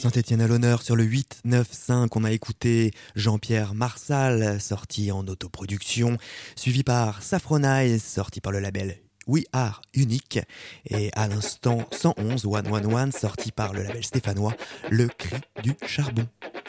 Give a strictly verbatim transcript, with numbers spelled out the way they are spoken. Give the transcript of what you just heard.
Saint-Étienne à l'honneur sur le huit neuf cinq. On a écouté Jean-Pierre Marsal, sorti en autoproduction, suivi par Saffron Eyes, sorti par le label We Are Unique, et à l'instant cent onze, cent onze, sorti par le label stéphanois Le Cri du Charbon.